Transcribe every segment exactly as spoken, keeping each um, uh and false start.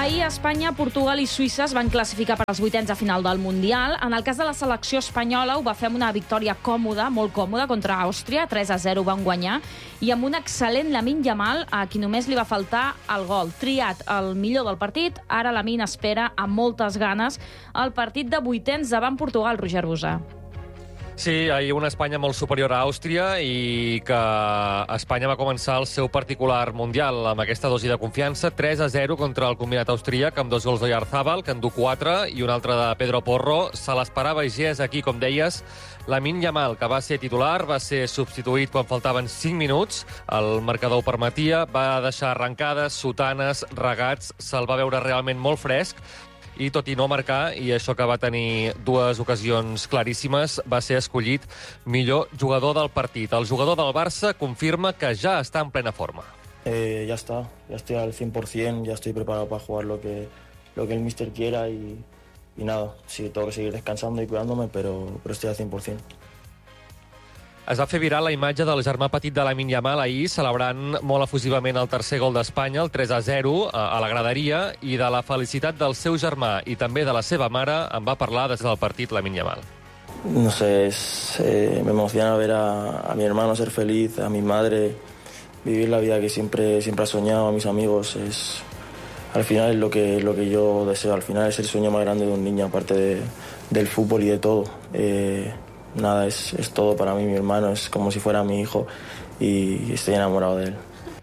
Ahir Espanya, Portugal i Suïssa es van classificar per als vuitens de final del Mundial. En el cas de la selecció espanyola ho va fer amb una victòria còmoda, molt còmoda, contra Àustria. tres a zero van guanyar. I amb un excel·lent Lamine Yamal, a qui només li va faltar el gol. Triat el millor del partit, ara Lamine espera amb moltes ganes el partit de vuitens davant Portugal, Roger Busà. Sí, ahir una Espanya molt superior a Àustria i que Espanya va començar el seu particular mundial amb aquesta dosi de confiança. tres a zero contra el combinat austríac amb dos gols d'Oyarzabal, que en du quatre, i un altre de Pedro Porro. Se l'esperava i ja és aquí, com deies, Lamine Yamal, que va ser titular, va ser substituït quan faltaven cinc minuts. El marcador ho permetia, va deixar arrencades, sotanes, regats, se'l va veure realment molt fresc, i tot i no marcar, i això que va tenir dues ocasions claríssimes, va ser escollit millor jugador del partit. El jugador del Barça confirma que ja està en plena forma. Eh, ya está, ya estoy al cien por ciento, ya estoy preparado para jugar lo que, lo que el míster quiera y, y nada, sí, tengo que seguir descansando y cuidándome, pero, pero estoy al cien por ciento. Es va fer viral la imatge del germà petit de Lamine Yamal ahir, celebrant molt efusivament el tercer gol d'Espanya, el tres a zero, a la graderia, i de la felicitat del seu germà i també de la seva mare en va parlar des del partit Lamine Yamal. No sé, es, eh, me emociona ver a, a mi hermano ser feliz, a mi madre vivir la vida que siempre, siempre ha soñado, a mis amigos. Es, al final es lo que, lo que yo deseo, al final es el sueño más grande de un niño, aparte de, del fútbol y de todo. Eh, Nada, es, es todo para mí, mi hermano, es como si fuera mi hijo y estoy enamorado de él.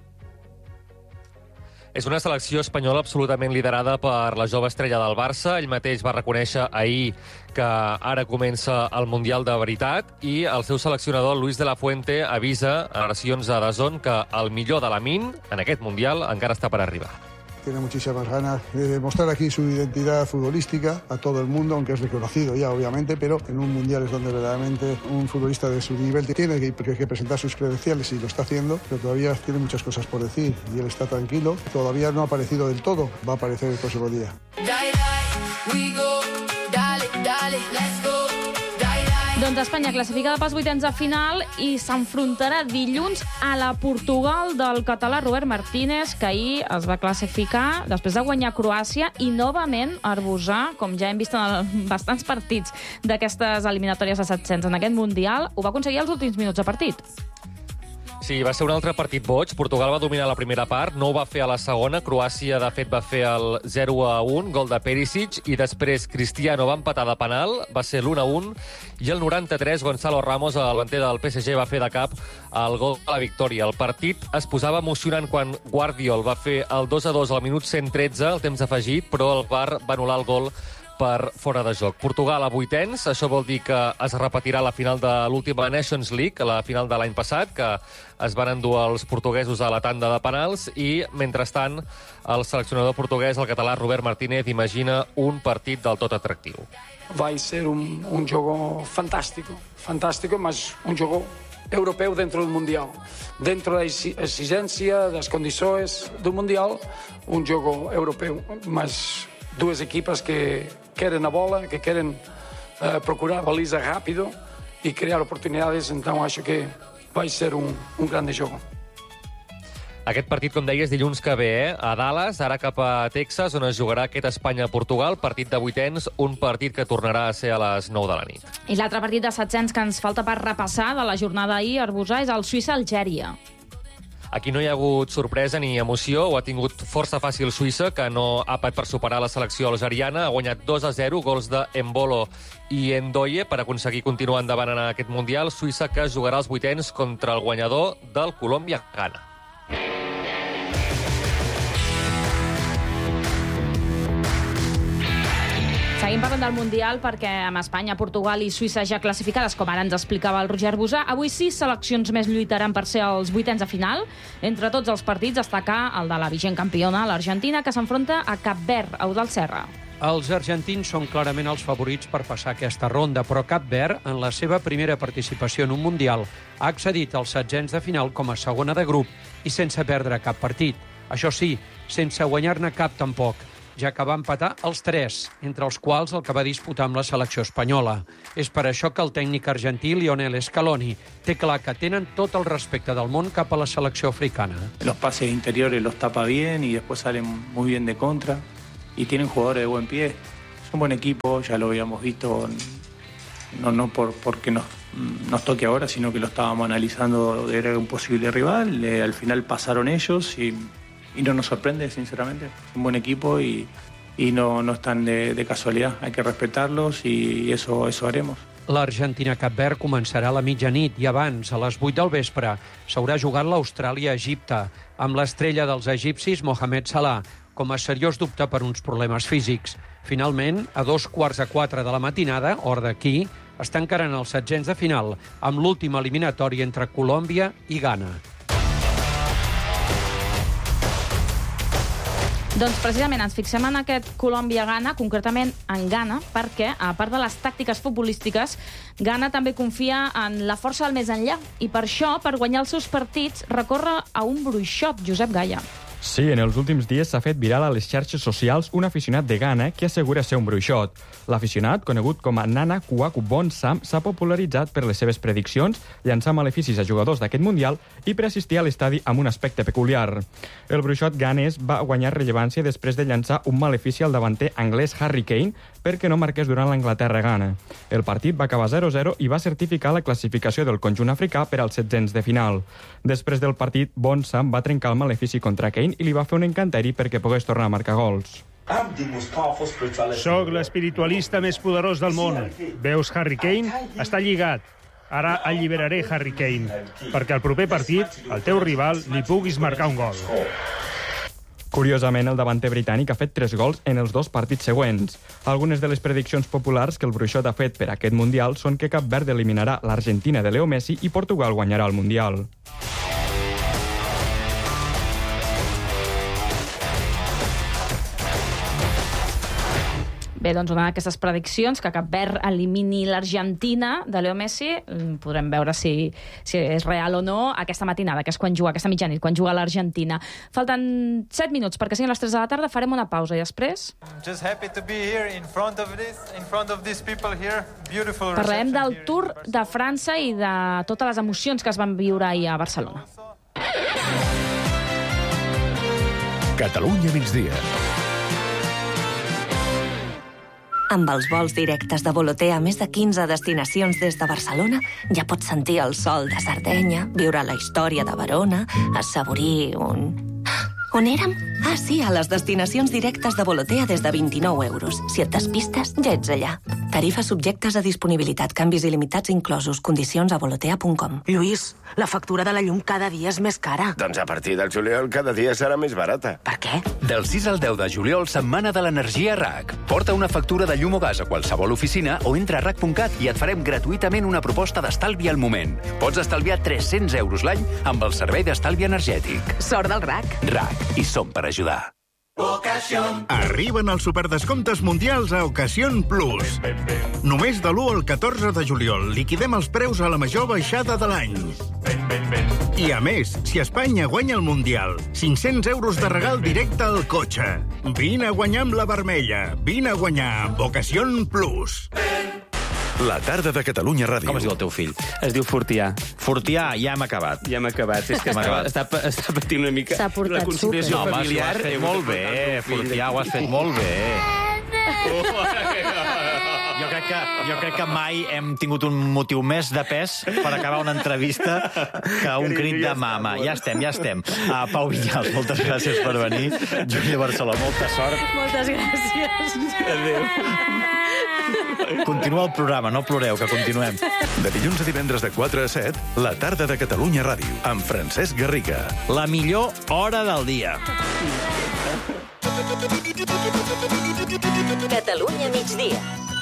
És una selecció espanyola absolutament liderada per la jove estrella del Barça. Ell mateix va reconèixer ahir que ara comença el Mundial de veritat i el seu seleccionador, Luis de la Fuente, avisa a narracions a D A Z N que el millor de Lamine en aquest Mundial encara està per arribar. Tiene muchísimas ganas de demostrar aquí su identidad futbolística a todo el mundo, aunque es reconocido ya, obviamente, pero en un mundial es donde verdaderamente un futbolista de su nivel tiene que, que presentar sus credenciales y lo está haciendo, pero todavía tiene muchas cosas por decir y él está tranquilo. Todavía no ha aparecido del todo, va a aparecer el próximo día. Dale, dale, we go. Dale, dale, let's go. Doncs Espanya classificada pels vuitens de final i s'enfrontarà dilluns a la Portugal del català Robert Martínez, que ahir es va classificar després de guanyar Croàcia i novament Arbusà, com ja hem vist en bastants partits d'aquestes eliminatòries de set-cents en aquest Mundial, ho va aconseguir als últims minuts de partit. Sí, va ser un altre partit boig. Portugal va dominar la primera part, no ho va fer a la segona. Croàcia, de fet, va fer el zero a un, gol de Perisic, i després Cristiano va empatar de penal, va ser l'u a un, i el noranta-tres Gonzalo Ramos, el davanter del P S G, va fer de cap el gol de la victòria. El partit es posava emocionant quan Guardiol va fer el dos a dos al minut cent tretze, el temps afegit, però el V A R va anul·lar el gol per fora de joc. Portugal a vuitens, això vol dir que es repetirà la final de l'última Nations League, la final de l'any passat, que es van endur els portuguesos a la tanda de penals, i, mentrestant, el seleccionador portuguès, el català Robert Martínez, imagina un partit del tot atractiu. Vai ser un, un jogo fantástico, fantástico, mas un jogo europeu dentro do Mundial. Dentro da exigência, das condições do Mundial, un jogo europeu, mas duas equipas que querem a bola, que querem uh, procurar a baliza rápido e criar oportunidades, então acho que vai ser un, un grande jogo. Aquest partit, com deies, dilluns que ve, eh? A Dallas, ara cap a Texas, on es jugarà aquest Espanya-Portugal, partit de vuitens, un partit que tornarà a ser a les nou de la nit. I l'altre partit de set-cents que ens falta per repassar de la jornada ahir, Arbusà, és el Suïssa-Algèria. Aquí no hi ha hagut sorpresa ni emoció, ho ha tingut força fàcil Suïssa, que no ha patit per superar la selecció algeriana, ha guanyat dos a zero, gols de Embolo i Ndoye per aconseguir continuar endavant en aquest Mundial. Suïssa que jugarà els vuitens contra el guanyador del Colòmbia-Ghana. Seguim parlant del Mundial perquè amb Espanya, Portugal i Suïssa ja classificades, com ara ens explicava el Roger Busà, avui sis seleccions més lluitaran per ser els vuitens de final. Entre tots els partits destacar el de la vigent campiona, l'Argentina, que s'enfronta a Cap Verd, a Eudald Serra. Els argentins són clarament els favorits per passar aquesta ronda, però Cap Verd, en la seva primera participació en un Mundial, ha accedit als setzents de final com a segona de grup i sense perdre cap partit. Això sí, sense guanyar-ne cap tampoc, ja que va empatar els tres, entre els quals el que va disputar amb la selecció espanyola. És per això que el tècnic argentí Lionel Scaloni té clar que tenen tot el respecte del món cap a la selecció africana. Los pases interiores los tapa bien y después salen muy bien de contra. y tienen jugadores de buen pie. Es un buen equipo, ya lo habíamos visto, no, no por, porque nos, nos toque ahora, sino que lo estábamos analizando, era un posible rival, eh, al final pasaron ellos y, y no nos sorprende, sinceramente. Es un buen equipo y, y no, no están de, de casualidad, hay que respetarlos y eso, eso haremos. L'Argentina-Cap Verd començarà a la mitjanit i abans, a les vuit del vespre, s'haurà jugat l'Austràlia-Egipte, amb l'estrella dels egipcis Mohamed Salah, com a seriós dubte per uns problemes físics. Finalment, a dos quarts a quatre de la matinada, hora d'aquí, es tancaran els setzents de final amb l'última eliminatòria entre Colòmbia i Ghana. Doncs precisament ens fixem en aquest Colòmbia-Ghana, concretament en Ghana, perquè, a part de les tàctiques futbolístiques, Ghana també confia en la força del més enllà. I per això, per guanyar els seus partits, recorre a un bruixot, Josep Gaia. Sí, en els últims dies s'ha fet viral a les xarxes socials un aficionat de Ghana que assegura ser un bruixot. L'aficionat, conegut com a Nana Kwaku Bonsam, s'ha popularitzat per les seves prediccions, llançar maleficis a jugadors d'aquest Mundial i per assistir a l'estadi amb un aspecte peculiar. El bruixot ghanès va guanyar rellevància després de llançar un malefici al davanter anglès Harry Kane perquè no marqués durant l'Anglaterra-Ghana. El partit va acabar zero a zero i va certificar la classificació del conjunt africà per als setzents de final. Després del partit, Bonsam va trencar el malefici contra Kane i li va fer un encanteri perquè pogués tornar a marcar gols. Soc l'espiritualista més poderós del món. Veus Harry Kane? Està lligat. Ara alliberaré Harry Kane, perquè al proper partit, al teu rival, li puguis marcar un gol. Curiosament, el davanter britànic ha fet tres gols en els dos partits següents. Algunes de les prediccions populars que el bruixot ha fet per aquest Mundial són que Cap Verd eliminarà l'Argentina de Leo Messi i Portugal guanyarà el Mundial. Bé, doncs una d'aquestes prediccions, que Cap Verd elimini l'Argentina de Leo Messi, podrem veure si, si és real o no aquesta matinada, que és quan juga, aquesta mitjanit, quan juga l'Argentina. Falten set minuts perquè siguin les tres de la tarda, farem una pausa i després parlarem del Tour de França i de totes les emocions que es van viure ahir a Barcelona. Catalunya migdia. Amb els vols directes de Volotea a més de quinze destinacions des de Barcelona, ja pots sentir el sol de Sardenya, viure la història de Verona, assaborir un... On érem? Ah, sí, a les destinacions directes de Volotea des de vint-i-nou euros. Si et despistes, ja ets allà. Tarifes subjectes a disponibilitat, canvis il·limitats inclosos, condicions a volotea punt com. Lluís, la factura de la llum cada dia és més cara. Doncs a partir del juliol cada dia serà més barata. Per què? Del sis al deu de juliol, setmana de l'energia R A C. Porta una factura de llum o gas a qualsevol oficina o entra a R A C punt cat i et farem gratuïtament una proposta d'estalvi al moment. Pots estalviar tres-cents euros l'any amb el servei d'estalvi energètic. Sort del R A C. R A C. I som per ajudar. Ocasión. Arriben els superdescomptes mundials a Ocasión Plus. Només de l'u al catorze de juliol liquidem els preus a la major baixada de l'any. I a més, si Espanya guanya el Mundial, cinc-cents euros de regal directe al cotxe. Vine a guanyar amb la vermella. Vine a guanyar amb Ocasión Plus. La tarda de Catalunya Ràdio. Com es diu el teu fill? Es diu Fortià. Fortià, ja hem acabat. Ja hem acabat. És que està, està, està patint una mica la conciliació no, familiar. Home, ho has fet molt bé, Fortià, ho has fet molt bé. Jo crec, que, jo crec que mai hem tingut un motiu més de pes per acabar una entrevista que un crit de mama. Ja estem, ja estem. Uh, Pau Vinyals, moltes gràcies per venir. Júlia Barceló, molta sort. Moltes gràcies. Adéu. Continua el programa, no ploreu, que continuem. De dilluns a divendres de quatre a set, la tarda de Catalunya Ràdio, amb Francesc Garriga. La millor hora del dia. Catalunya migdia.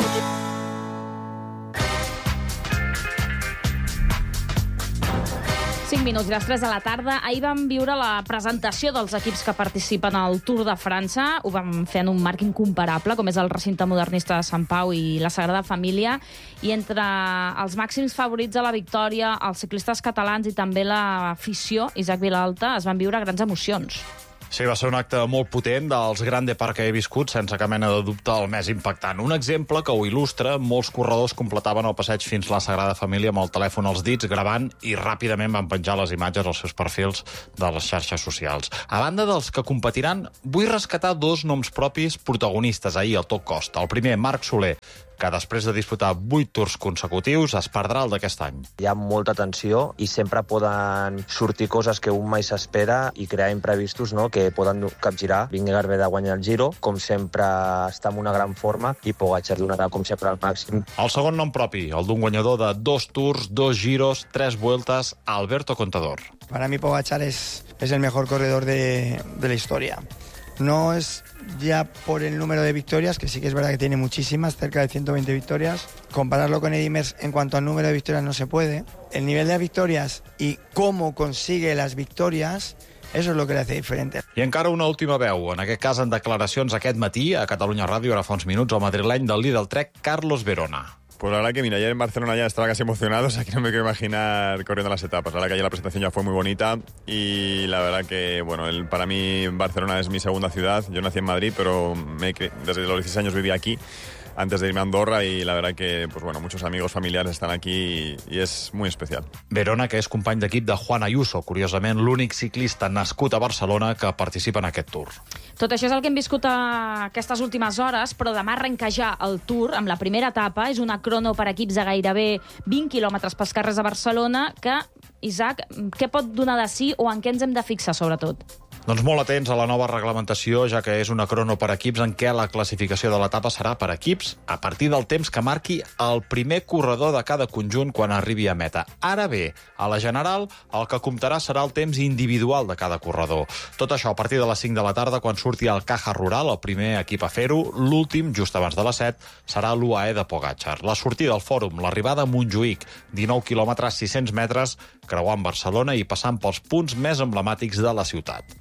cinc minuts i les tres de la tarda. Ahir vam viure la presentació dels equips que participen al Tour de França. Ho vam fer en un marc incomparable, com és el recinte modernista de Sant Pau i la Sagrada Família. I entre els màxims favorits a la victòria, els ciclistes catalans i també l'afició, Isaac Vilalta, es van viure grans emocions. Sí, va ser un acte molt potent dels Grande Parc que he viscut, sense cap mena de dubte el més impactant. Un exemple que ho il·lustra, molts corredors completaven el passeig fins a la Sagrada Família amb el telèfon als dits, gravant, i ràpidament van penjar les imatges als seus perfils de les xarxes socials. A banda dels que competiran, vull rescatar dos noms propis protagonistes ahir al tot costa. El primer, Marc Soler, que després de disputar vuit tours consecutius es perdrà el d'aquest any. Hi ha molta tensió i sempre poden sortir coses que un mai s'espera i crear imprevistos, no?, que poden capgirar. Vingegaard ve de guanyar el Giro, com sempre està en una gran forma, i Pogačar donarà com sempre al màxim. El segon nom propi, el d'un guanyador de dos tours, dos giros, tres vueltas, Alberto Contador. Para mí Pogačar es, es el mejor corredor de, de la historia. No es ya por el número de victorias, que sí que es verdad que tiene muchísimas, cerca de ciento veinte victorias. Compararlo con Eddy Merckx en cuanto al número de victorias no se puede. El nivel de victorias y cómo consigue las victorias, eso es lo que le hace diferente. I encara una última veu, en aquest cas en declaracions aquest matí a Catalunya Ràdio, ara fa uns minuts, el madrileny del líder del Trek, Carlos Verona. Pues la verdad que, mira, ayer en Barcelona ya estaba casi emocionado, o sea que no me quiero imaginar corriendo las etapas. La verdad que ayer la presentación ya fue muy bonita y la verdad que, bueno, el, para mí Barcelona es mi segunda ciudad. Yo nací en Madrid, pero me, desde los dieciséis años viví aquí, antes de irme a Andorra, y la verdad que, pues bueno, muchos amigos, familiares están aquí y, y es muy especial. Verona, que és company d'equip de Juan Ayuso, curiosament l'únic ciclista nascut a Barcelona que participa en aquest Tour. Tot això és el que hem viscut a aquestes últimes hores, però demà arrenca ja el Tour amb la primera etapa. És una crono per equips de gairebé vint quilòmetres pels carrers de Barcelona que, Isaac, què pot donar de sí o en què ens hem de fixar, sobretot? Doncs molt atents a la nova reglamentació, ja que és una crono per equips en què la classificació de l'etapa serà per equips a partir del temps que marqui el primer corredor de cada conjunt quan arribi a meta. Ara bé, a la general, el que comptarà serà el temps individual de cada corredor. Tot això a partir de les cinc de la tarda, quan surti el Caja Rural, el primer equip a fer-ho. L'últim, just abans de les set, serà l'U A E de Pogačar. La sortida al Fòrum, l'arribada a Montjuïc, dinou quilòmetres, sis-cents metres, creuant Barcelona i passant pels punts més emblemàtics de la ciutat.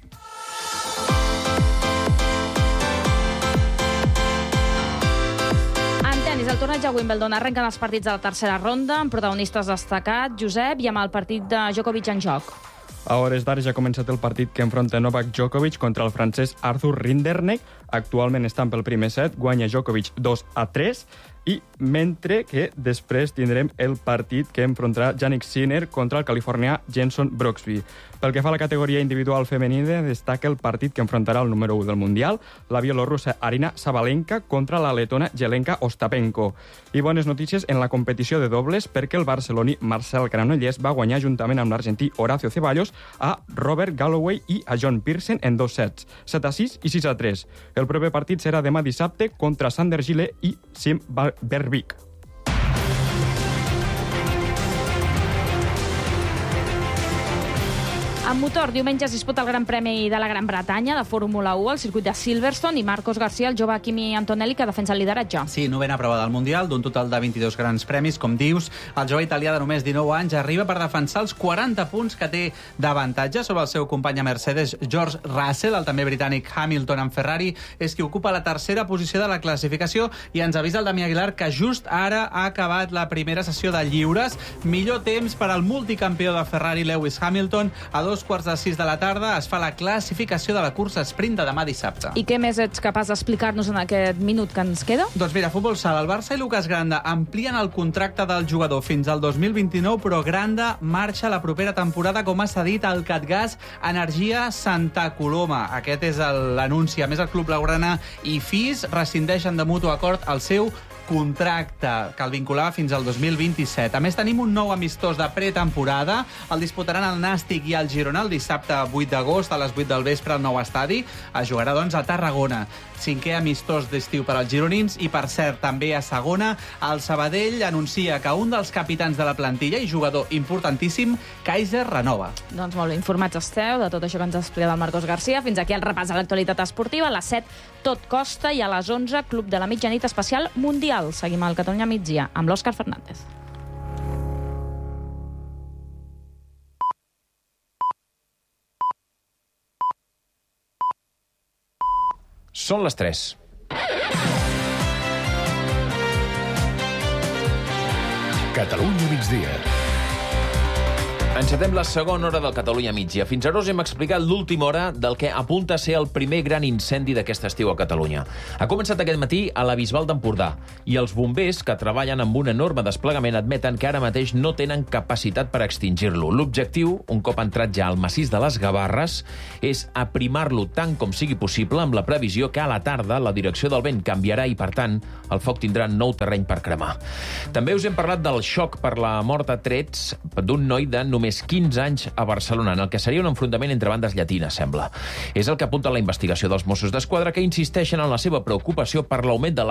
El torneig a Wimbledon arrenquen els partits de la tercera ronda amb protagonistes destacats, Josep, i amb el partit de Djokovic en joc. A hores d'ara ja ha començat el partit que enfronta Novak Djokovic contra el francès Arthur Rinderknech. Actualment estan pel primer set, guanya Djokovic dos a tres, i mentre que després tindrem el partit que enfrontarà Jannik Sinner contra el californià Jenson Brooksby. Pel que fa a la categoria individual femenina, destaca el partit que enfrontarà el número u del Mundial, la bielorrussa Arina Sabalenka contra la letona Jelenka Ostapenko. I bones notícies en la competició de dobles, perquè el barceloní Marcel Granollers va guanyar juntament amb l'argentí Horacio Ceballos a Robert Galloway i a John Pearson en dos sets, set a sis i sis a tres. El proper partit serà demà dissabte contra Sander Gile i Sim Bervik. En motor, diumenge es disputa el Gran Premi de la Gran Bretanya de Fórmula u al circuit de Silverstone i Marcos García, el jove Kimi Antonelli, que defensa el lideratge. Sí, novena prova del Mundial, d'un total de vint-i-dos grans premis, com dius. El jove italià de només dinou anys arriba per defensar els quaranta punts que té d'avantatge sobre el seu company a Mercedes, George Russell. El també britànic Hamilton en Ferrari és qui ocupa la tercera posició de la classificació, i ens avisa el Damià Aguilar que just ara ha acabat la primera sessió de lliures. Millor temps per al multicampió de Ferrari, Lewis Hamilton. A dos quarts de sis de la tarda es fa la classificació de la cursa sprint de demà dissabte. I què més ets capaç d'explicar-nos en aquest minut que ens queda? Doncs mira, futbol sala. El Barça i Lucas Granda amplien el contracte del jugador fins al dos mil vint-i-nou, però Granda marxa la propera temporada, com ha cedit al Catgas Energia Santa Coloma. Aquest és l'anunci. A més, el club blaugrana i F I S rescindeixen de mutu acord el seu contracte, que el vinculava fins al dos mil vint-i-set. A més, tenim un nou amistós de pretemporada. El disputaran el Nàstic i el Girona el dissabte vuit d'agost a les vuit del vespre al nou estadi. Es jugarà, doncs, a Tarragona. Cinquè amistós d'estiu per als gironins i, per cert, també a segona, el Sabadell anuncia que un dels capitans de la plantilla i jugador importantíssim, Kaiser, renova. Doncs molt bé, informats esteu de tot això que ens ha explicat el Marcos García. Fins aquí el repàs de l'actualitat esportiva. A les set, Tot Costa, i a les onze, Club de la Mitjanit especial Mundial. Seguim al Catalunya Migdia amb l'Òscar Fernández. Són les tres. Catalunya migdia. Encetem la segona hora del Catalunya Migdia. Fins ara us hem explicat l'última hora del que apunta a ser el primer gran incendi d'aquest estiu a Catalunya. Ha començat aquest matí a la Bisbal d'Empordà i els bombers, que treballen amb un enorme desplegament, admeten que ara mateix no tenen capacitat per extingir-lo. L'objectiu, un cop entrat ja al massís de les Gavarres, és aprimar-lo tant com sigui possible, amb la previsió que a la tarda la direcció del vent canviarà i, per tant, el foc tindrà nou terreny per cremar. També us hem parlat del xoc per la mort a trets d'un noi de només quinze anys a Barcelona, en el que seria un enfrontament entre bandes llatines, sembla. És el que apunta la investigació dels Mossos d'Esquadra, que insisteixen en la seva preocupació per l'augment de la